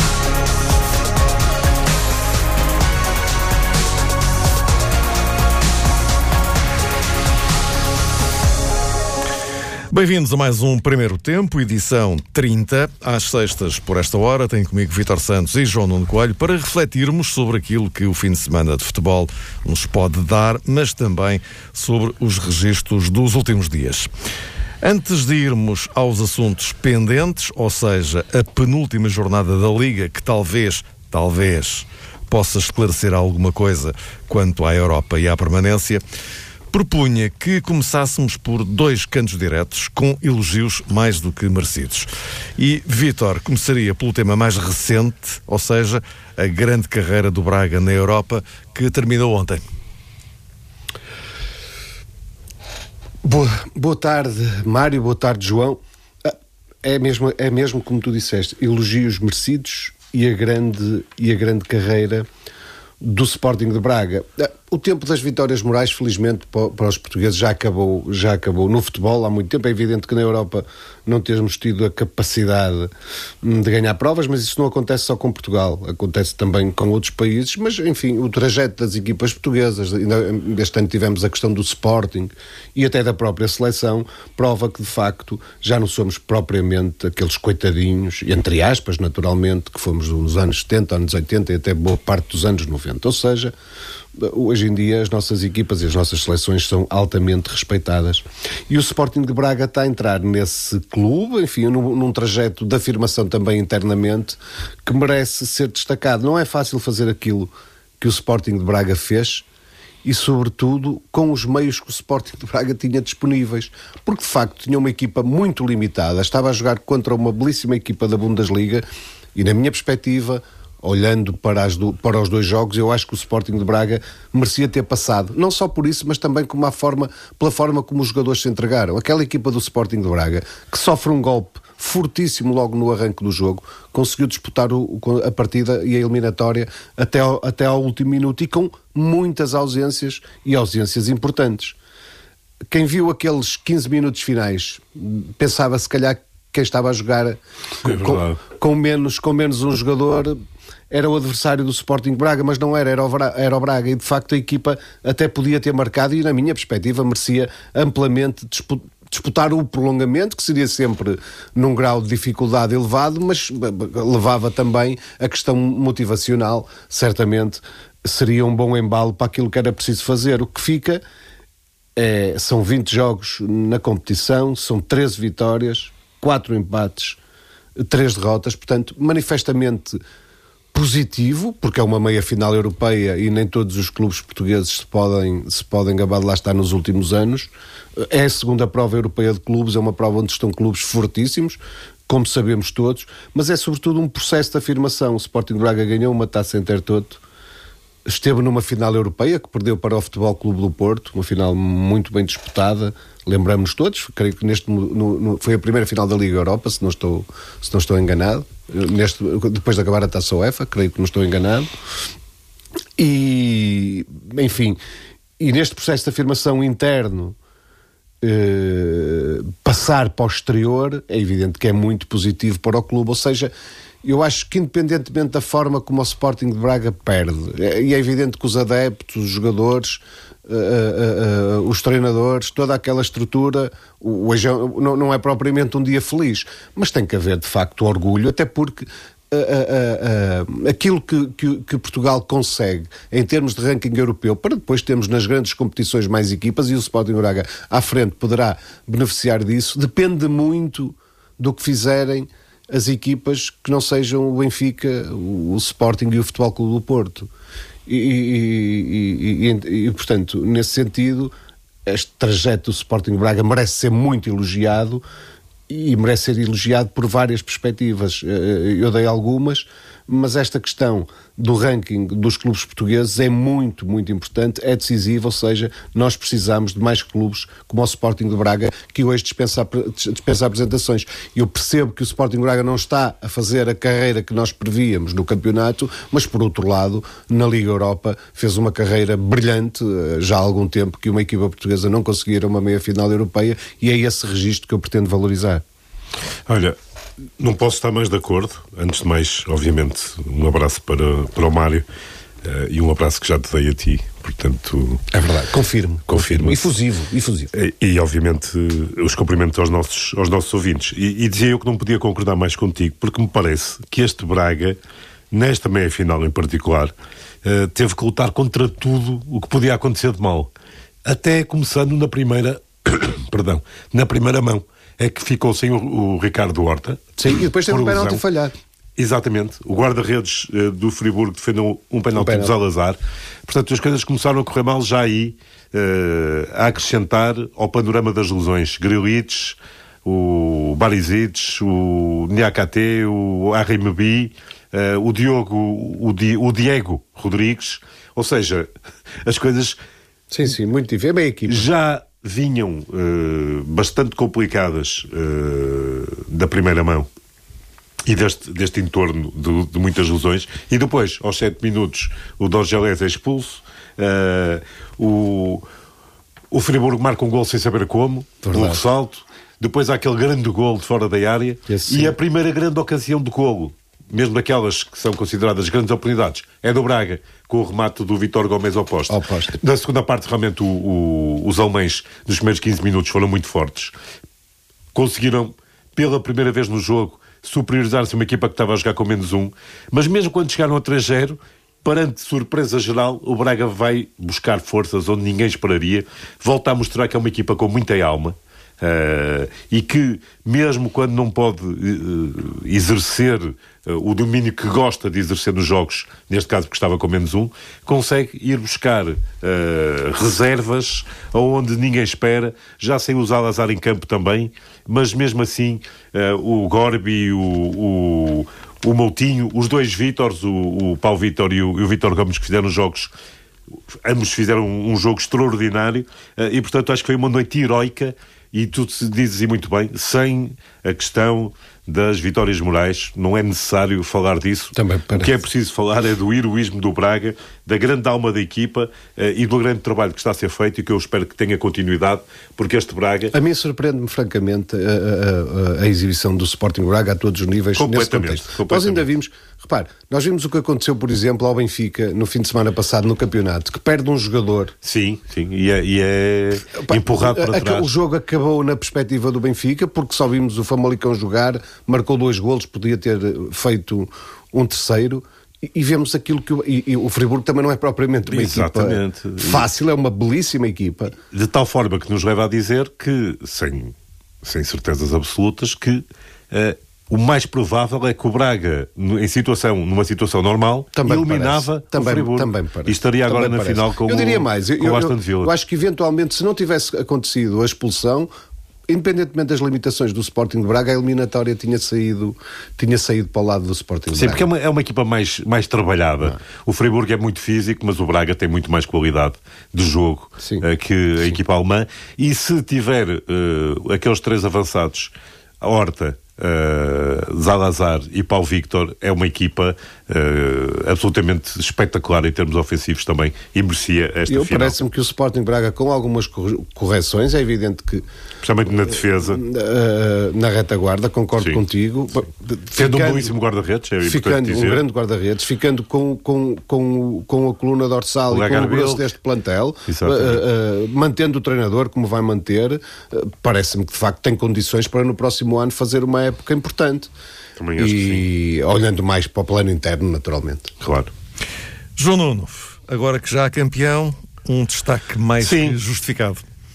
Bem-vindos a mais um Primeiro Tempo, edição trinta, às sextas por esta hora. Tenho comigo Vítor Santos e João Nuno Coelho para refletirmos sobre aquilo que o fim de semana de futebol nos pode dar, mas também sobre os registros dos últimos dias. Antes de irmos aos assuntos pendentes, ou seja, a penúltima jornada da Liga, que talvez, talvez, possa esclarecer alguma coisa quanto à Europa e à permanência, propunha que começássemos por dois cantos diretos com elogios mais do que merecidos. E Vítor começaria pelo tema mais recente, ou seja, a grande carreira do Braga na Europa, que terminou ontem.
Boa, boa tarde, Mário, boa tarde, João. É mesmo, é mesmo como tu disseste, elogios merecidos e a grande, e a grande carreira do Sporting de Braga. O tempo das vitórias morais, felizmente, para os portugueses já acabou, já acabou no futebol há muito tempo. É evidente que na Europa não temos tido a capacidade de ganhar provas, mas isso não acontece só com Portugal, acontece também com outros países. Mas, enfim, o trajeto das equipas portuguesas, este ano tivemos a questão do Sporting e até da própria seleção, prova que, de facto, já não somos propriamente aqueles coitadinhos, entre aspas, naturalmente, que fomos nos anos setenta, anos oitenta e até boa parte dos anos noventa. Ou seja, hoje em dia as nossas equipas e as nossas seleções são altamente respeitadas. E o Sporting de Braga está a entrar nesse clube, enfim, num, num trajeto de afirmação também internamente, que merece ser destacado. Não é fácil fazer aquilo que o Sporting de Braga fez e, sobretudo, com os meios que o Sporting de Braga tinha disponíveis. Porque, de facto, tinha uma equipa muito limitada. Estava a jogar contra uma belíssima equipa da Bundesliga e, na minha perspectiva, olhando para, as do, para os dois jogos, eu acho que o Sporting de Braga merecia ter passado. Não só por isso, mas também como a forma, pela forma como os jogadores se entregaram. Aquela equipa do Sporting de Braga, que sofre um golpe fortíssimo logo no arranque do jogo, conseguiu disputar o, a partida e a eliminatória até ao, até ao último minuto e com muitas ausências e ausências importantes. Quem viu aqueles quinze minutos finais pensava se calhar quem estava a jogar é com, com, menos, com menos um jogador era o adversário do Sporting Braga, mas não era, era o, Braga, era o Braga, e de facto a equipa até podia ter marcado e, na minha perspectiva, merecia amplamente disputar disputar o prolongamento, que seria sempre num grau de dificuldade elevado, mas levava também a questão motivacional, certamente seria um bom embalo para aquilo que era preciso fazer. O que fica é, são vinte jogos na competição, são treze vitórias, quatro empates, três derrotas, portanto, manifestamente positivo, porque é uma meia-final europeia e nem todos os clubes portugueses se podem, se podem gabar de lá estar nos últimos anos. É a segunda prova europeia de clubes, é uma prova onde estão clubes fortíssimos, como sabemos todos, mas é sobretudo um processo de afirmação. O Sporting Braga ganhou uma taça Intertoto, esteve numa final europeia que perdeu para o Futebol Clube do Porto, uma final muito bem disputada, lembramos todos, creio que neste, no, no, foi a primeira final da Liga Europa, se não estou, se não estou enganado, neste, depois de acabar a Taça UEFA, creio que não estou enganado, e enfim, e neste processo de afirmação interno, eh, passar para o exterior, é evidente que é muito positivo para o clube, ou seja, eu acho que independentemente da forma como o Sporting de Braga perde, e é evidente que os adeptos, os jogadores, uh, uh, uh, os treinadores, toda aquela estrutura, hoje não, não é propriamente um dia feliz, mas tem que haver de facto orgulho, até porque uh, uh, uh, aquilo que, que, que Portugal consegue em termos de ranking europeu, para depois termos nas grandes competições mais equipas, e o Sporting de Braga à frente poderá beneficiar disso, depende muito do que fizerem as equipas que não sejam o Benfica, o Sporting e o Futebol Clube do Porto. E, e, e, e, e, portanto, nesse sentido, este trajeto do Sporting Braga merece ser muito elogiado e merece ser elogiado por várias perspectivas. Eu dei algumas, mas esta questão do ranking dos clubes portugueses é muito, muito importante, é decisiva, ou seja, nós precisamos de mais clubes como o Sporting de Braga, que hoje dispensa, dispensa apresentações. Eu percebo que o Sporting de Braga não está a fazer a carreira que nós prevíamos no campeonato, mas por outro lado, na Liga Europa, fez uma carreira brilhante, já há algum tempo que uma equipa portuguesa não conseguia uma meia-final europeia, e é esse registro que eu pretendo valorizar.
Olha, não posso estar mais de acordo. Antes de mais, obviamente, um abraço para, para o Mário uh, e um abraço que já te dei a ti, portanto...
É verdade, confirmo.
Confirmo.
Efusivo, efusivo.
E, e obviamente, uh, os cumprimentos aos nossos, aos nossos ouvintes. E, e dizia eu que não podia concordar mais contigo, porque me parece que este Braga, nesta meia-final em particular, uh, teve que lutar contra tudo o que podia acontecer de mal. Até começando na primeira... perdão, na primeira mão. É que ficou sem o, o Ricardo Horta.
Sim, e depois teve um penalti falhado.
Exatamente. O guarda-redes uh, do Friburgo defendeu um penalti um do Salazar. Portanto, as coisas começaram a correr mal já aí, uh, a acrescentar ao panorama das lesões. Grilic, o Barisic, o Niakate, o Arremebi, uh, o Diogo, o, Di, o Diego Rodrigues. Ou seja, as coisas...
Sim, sim, muito difícil. É bem equipa.
Já... vinham uh, bastante complicadas uh, da primeira mão, e deste, deste entorno de, de muitas lesões. E depois, aos sete minutos, o Dorgelés é expulso. Uh, o, o Friburgo marca um gol sem saber como, um ressalto. Depois há aquele grande golo de fora da área. Esse, e a primeira grande ocasião de golo, mesmo daquelas que são consideradas grandes oportunidades, é do Braga, com o remate do Vítor Gomes ao poste. Ao poste. Na segunda parte, realmente, o, o, os alemães, nos primeiros quinze minutos, foram muito fortes. Conseguiram, pela primeira vez no jogo, superiorizar-se uma equipa que estava a jogar com menos um. Mas mesmo quando chegaram a três zero, perante surpresa geral, o Braga vai buscar forças onde ninguém esperaria. Volta a mostrar que é uma equipa com muita alma. Uh, e que, mesmo quando não pode uh, exercer uh, o domínio que gosta de exercer nos jogos, neste caso porque estava com menos um, consegue ir buscar uh, reservas aonde ninguém espera. Já sem o Zalazar em campo também, mas mesmo assim uh, o Gorbi, o, o, o Moutinho, os dois Vítors, o, o Paulo Vítor e o, o Vítor Gomes, que fizeram jogos, ambos fizeram um, um jogo extraordinário, uh, e portanto acho que foi uma noite heroica. E tu dizes, e muito bem, sem a questão das vitórias morais, não é necessário falar disso. Também parece. O que é preciso falar é do heroísmo do Braga, da grande alma da equipa uh, e do grande trabalho que está a ser feito e que eu espero que tenha continuidade, porque este Braga...
A mim surpreende-me, francamente, a, a, a exibição do Sporting Braga a todos os níveis nesse contexto. Nós ainda vimos... Repare, nós vimos o que aconteceu, por exemplo, ao Benfica no fim de semana passado no campeonato, que perde um jogador.
Sim, sim, e é, e é Pá, empurrado para a, trás.
O jogo acabou na perspectiva do Benfica, porque só vimos o Famalicão jogar, marcou dois golos, podia ter feito um terceiro, e, e vemos aquilo que... O, e, e o Friburgo também não é propriamente uma Exatamente. equipa fácil, é uma belíssima equipa.
De tal forma que nos leva a dizer que, sem, sem certezas absolutas, que... Uh, o mais provável é que o Braga, em situação, numa situação normal, também eliminava
também,
o Friburgo.
Também parece.
E estaria agora também na parece. final com,
eu diria mais, eu,
com o Aston
eu,
Villa.
Eu acho que eventualmente, se não tivesse acontecido a expulsão, independentemente das limitações do Sporting de Braga, a eliminatória tinha saído, tinha saído para o lado do Sporting de
Sim,
Braga.
Sim, porque é uma, é uma equipa mais, mais trabalhada. Ah. O Friburgo é muito físico, mas o Braga tem muito mais qualidade de jogo uh, que a Sim. equipa alemã. E se tiver uh, aqueles três avançados, a Horta, Uh, Zalazar e Paulo Vítor, é uma equipa uh, absolutamente espetacular em termos ofensivos também, e merecia esta
Eu
final.
Parece-me que o Sporting Braga, com algumas correções, é evidente que
especialmente na defesa,
uh, na retaguarda, concordo Sim. contigo,
tendo um belíssimo guarda-redes, é
ficando
dizer.
um grande guarda-redes, ficando com, com, com, com a coluna dorsal o e com o grosso deste plantel, uh, uh, mantendo o treinador como vai manter, uh, parece-me que de facto tem condições para no próximo ano fazer uma época importante.
Também acho
e
que sim.
Olhando mais para o plano interno, naturalmente.
Claro.
João Nuno, agora que já há campeão, um destaque mais sim. que justificado.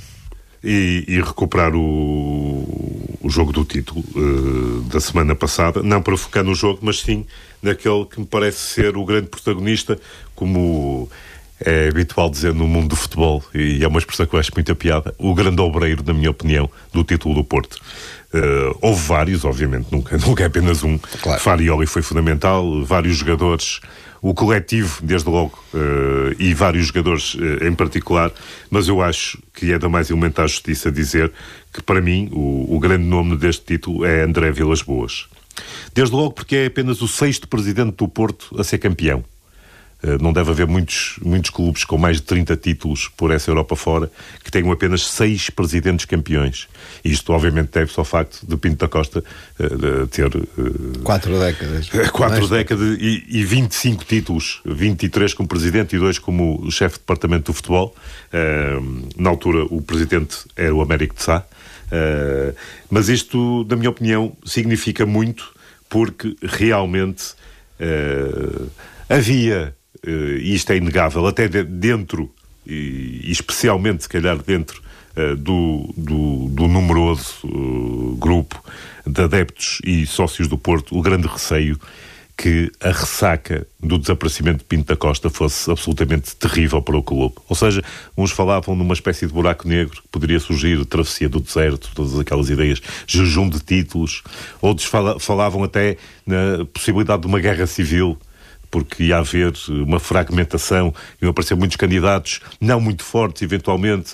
E, e recuperar o, o jogo do título uh, da semana passada, não para focar no jogo, mas sim naquele que me parece ser o grande protagonista, como é habitual dizer no mundo do futebol, e é uma expressão que eu acho muita piada, o grande obreiro, na minha opinião, do título do Porto. Uh, houve vários, obviamente, nunca, nunca é apenas um. Claro. Farioli foi fundamental, vários jogadores, o coletivo, desde logo, uh, e vários jogadores uh, em particular, mas eu acho que é da mais elementar justiça dizer que, para mim, o, o grande nome deste título é André Vilas-Boas. Desde logo porque é apenas o sexto presidente do Porto a ser campeão. Não deve haver muitos, muitos clubes com mais de trinta títulos por essa Europa fora que tenham apenas seis presidentes campeões. Isto, obviamente, deve-se ao facto de Pinto da Costa uh, ter... Uh,
quatro décadas.
Quatro décadas e, e vinte e cinco títulos. vinte e três como presidente e dois como chefe de departamento do futebol. Uh, na altura, o presidente era o Américo de Sá. Uh, mas isto, na minha opinião, significa muito porque realmente uh, havia... Uh, e isto é inegável, até de, dentro, e, e especialmente, se calhar, dentro uh, do, do, do numeroso uh, grupo de adeptos e sócios do Porto, o grande receio que a ressaca do desaparecimento de Pinto da Costa fosse absolutamente terrível para o clube. Ou seja, uns falavam numa espécie de buraco negro que poderia surgir, travessia do deserto, todas aquelas ideias, jejum de títulos. Outros fala, falavam até na possibilidade de uma guerra civil, porque ia haver uma fragmentação, iam aparecer muitos candidatos, não muito fortes, eventualmente,